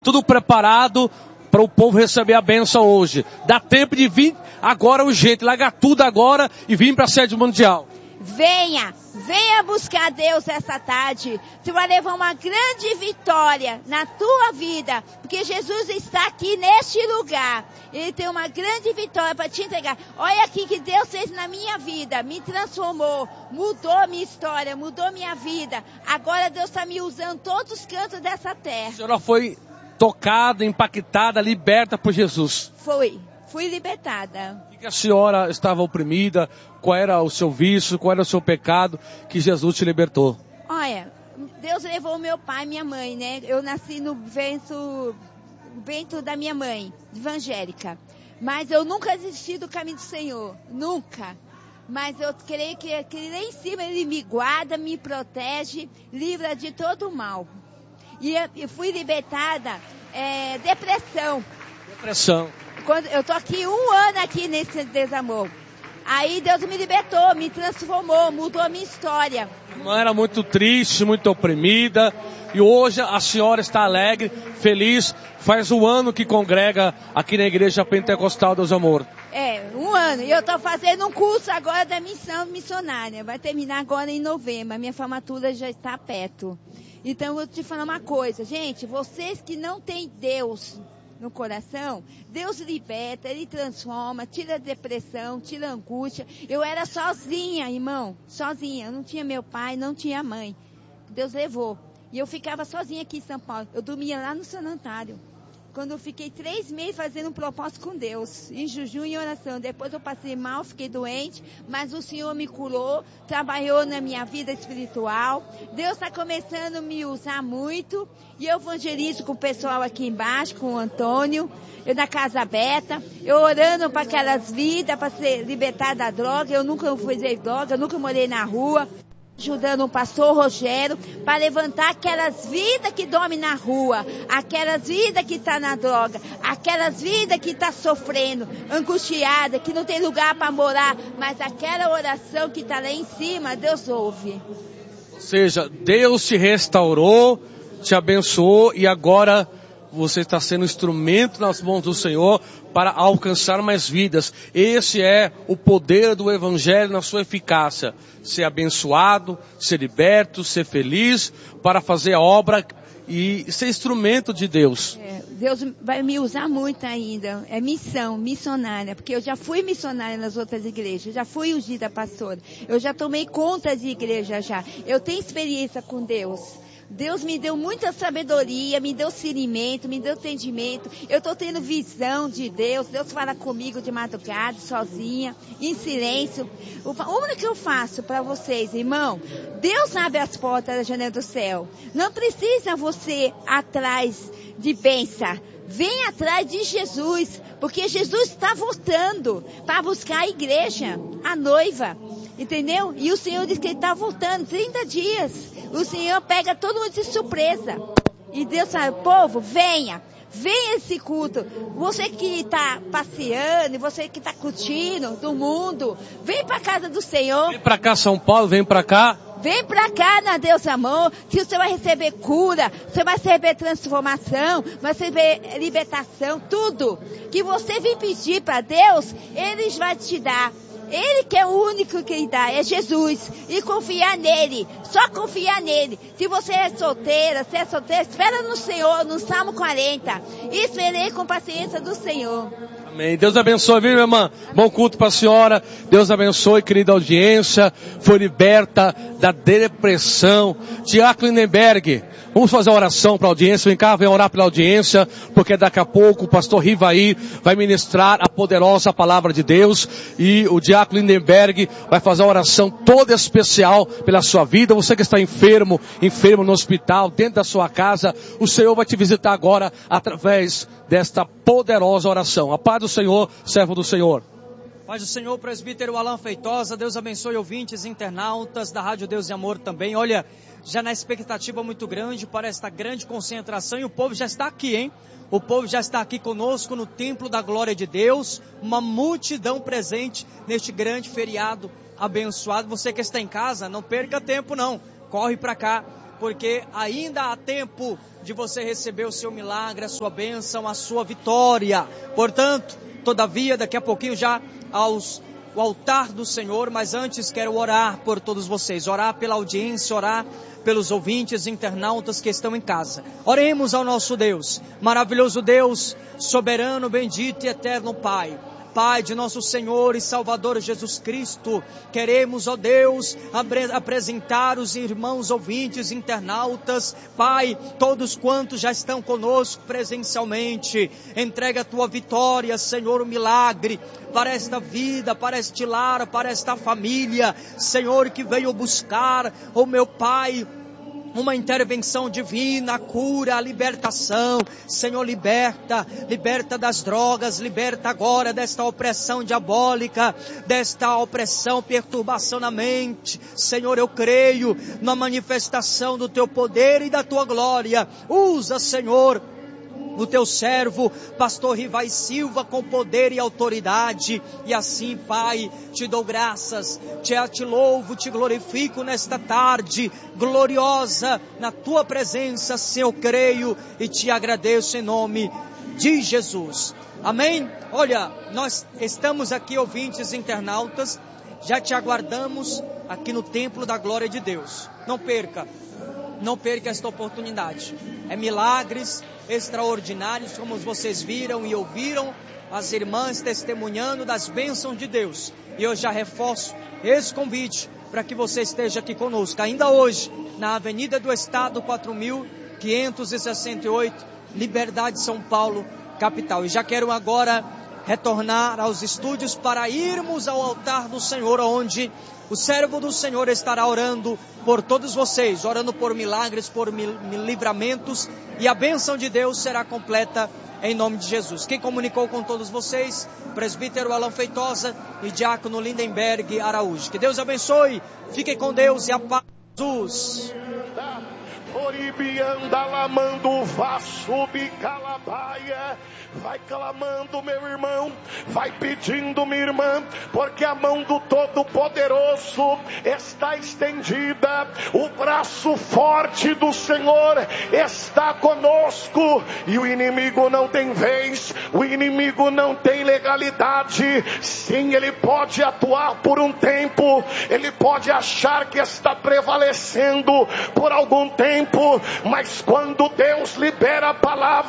Tudo preparado para o povo receber a bênção hoje. Dá tempo de vir agora urgente, largar tudo agora e vir para a sede mundial. Venha buscar Deus essa tarde. Tu vai levar uma grande vitória na tua vida, porque Jesus está aqui neste lugar. Ele tem uma grande vitória para te entregar. Olha aqui que Deus fez na minha vida, me transformou, mudou minha história, mudou minha vida. Agora Deus está me usando em todos os cantos dessa terra. A senhora foi tocada, impactada, liberta por Jesus. Fui libertada. Por que a senhora estava oprimida? Qual era o seu vício? Qual era o seu pecado que Jesus te libertou? Olha, Deus levou meu pai e minha mãe, né? Eu nasci no ventre da minha mãe, evangélica. Mas eu nunca desisti do caminho do Senhor. Nunca. Mas eu creio que lá em cima Ele me guarda, me protege, livra de todo o mal. E eu fui libertada, depressão. Quando eu tô aqui 1 ano aqui nesse desamor. Aí Deus me libertou, me transformou, mudou a minha história. Não era muito triste, muito oprimida. E hoje a senhora está alegre, feliz. Faz 1 ano que congrega aqui na Igreja Pentecostal Deus Amor. 1 ano. E eu estou fazendo um curso agora da missão missionária. Vai terminar agora em novembro. A minha formatura já está perto. Então eu vou te falar uma coisa, gente. Vocês que não têm Deus no coração, Deus liberta, Ele transforma, tira a depressão, tira a angústia. Eu era sozinha, irmão, sozinha. Eu não tinha meu pai, não tinha mãe. Deus levou. E eu ficava sozinha aqui em São Paulo. Eu dormia lá no sanatário. Quando eu fiquei 3 meses fazendo um propósito com Deus, em jejum e oração. Depois eu passei mal, fiquei doente, mas o Senhor me curou, trabalhou na minha vida espiritual. Deus está começando a me usar muito. E eu evangelizo com o pessoal aqui embaixo, com o Antônio, eu na Casa Aberta, eu orando para aquelas vidas, para ser libertada da droga. Eu nunca fui droga, eu nunca morei na rua. Ajudando o pastor Rogério para levantar aquelas vidas que dormem na rua, aquelas vidas que estão na droga, aquelas vidas que estão sofrendo, angustiada, que não tem lugar para morar, mas aquela oração que está lá em cima, Deus ouve. Ou seja, Deus te restaurou, te abençoou e agora você está sendo instrumento nas mãos do Senhor para alcançar mais vidas. Esse é o poder do Evangelho na sua eficácia. Ser abençoado, ser liberto, ser feliz para fazer a obra e ser instrumento de Deus. Deus vai me usar muito ainda. É missão, missionária. Porque eu já fui missionária nas outras igrejas. Já fui ungida pastora. Eu já tomei conta de igreja já. Eu tenho experiência com Deus. Deus me deu muita sabedoria, me deu discernimento, me deu entendimento. Eu estou tendo visão de Deus. Deus fala comigo de madrugada, sozinha, em silêncio. O único que eu faço para vocês, irmão, Deus abre as portas da janela do céu. Não precisa você atrás de bênção. Vem atrás de Jesus, porque Jesus está voltando para buscar a igreja, a noiva. Entendeu? E o Senhor diz que Ele está voltando 30 dias. O Senhor pega todo mundo de surpresa. E Deus fala, povo, venha esse culto. Você que está passeando, você que está curtindo do mundo, vem para a casa do Senhor. Vem para cá, São Paulo, vem para cá. Vem pra cá, na Deus Amor, que você vai receber cura, você vai receber transformação, vai receber libertação, tudo. Que você vem pedir para Deus, Ele vai te dar. Ele que é o único que dá, é Jesus. E confiar nele, só confiar nele. Se você é solteira, espera no Senhor, no Salmo 40. E esperei com paciência do Senhor. Amém. Deus abençoe, viu, minha irmã? Bom culto para a senhora. Deus abençoe, querida audiência. Foi liberta da depressão. Diácono Lindenberg, vamos fazer uma oração para a audiência. Vem cá, vem orar pela audiência, porque daqui a pouco o pastor Rivaí vai ministrar a poderosa palavra de Deus. E o Diácono Lindenberg vai fazer uma oração toda especial pela sua vida. Você que está enfermo no hospital, dentro da sua casa, o Senhor vai te visitar agora através desta poderosa oração. A paz do Senhor, servo do Senhor. Paz do Senhor, presbítero Alan Feitosa. Deus abençoe ouvintes, internautas da Rádio Deus e Amor também. Olha, já na expectativa muito grande para esta grande concentração, e o povo já está aqui, hein? O povo já está aqui conosco no Templo da Glória de Deus, uma multidão presente neste grande feriado abençoado. Você que está em casa, não perca tempo não, corre para cá, porque ainda há tempo de você receber o seu milagre, a sua bênção, a sua vitória. Portanto, todavia, daqui a pouquinho já o altar do Senhor, mas antes quero orar por todos vocês, orar pela audiência, orar pelos ouvintes, internautas que estão em casa. Oremos ao nosso Deus, maravilhoso Deus, soberano, bendito e eterno Pai. Pai de nosso Senhor e Salvador Jesus Cristo, queremos, ó Deus, apresentar os irmãos ouvintes, internautas, Pai, todos quantos já estão conosco presencialmente. Entrega a tua vitória, Senhor, o milagre para esta vida, para este lar, para esta família, Senhor, que veio buscar, ó meu Pai, uma intervenção divina, a cura, a libertação. Senhor, liberta das drogas, liberta agora desta opressão diabólica, desta opressão, perturbação na mente. Senhor, eu creio na manifestação do teu poder e da tua glória. Usa, Senhor, o teu servo, pastor Rivai Silva, com poder e autoridade, e assim, Pai, te dou graças, te louvo, te glorifico nesta tarde gloriosa, na tua presença, Senhor, eu creio e te agradeço em nome de Jesus, amém? Olha, nós estamos aqui, ouvintes internautas, já te aguardamos aqui no templo da glória de Deus. Não perca esta oportunidade. É milagres extraordinários, como vocês viram e ouviram as irmãs testemunhando das bênçãos de Deus. E eu já reforço esse convite para que você esteja aqui conosco, ainda hoje, na Avenida do Estado 4568, Liberdade, São Paulo, capital. E já quero agora retornar aos estúdios para irmos ao altar do Senhor, onde o servo do Senhor estará orando por todos vocês, orando por milagres, por livramentos, e a bênção de Deus será completa em nome de Jesus. Quem comunicou com todos vocês, presbítero Alan Feitosa e diácono Lindenberg Araújo. Que Deus abençoe, fiquem com Deus e a paz de Jesus. Oribianda lamando vasubi calabaia. Vai clamando, meu irmão, vai pedindo, minha irmã, porque a mão do Todo-Poderoso está estendida, o braço forte do Senhor está conosco, e o inimigo não tem vez, o inimigo não tem legalidade. Sim, ele pode atuar por um tempo, ele pode achar que está prevalecendo por algum tempo, mas quando Deus libera a palavra,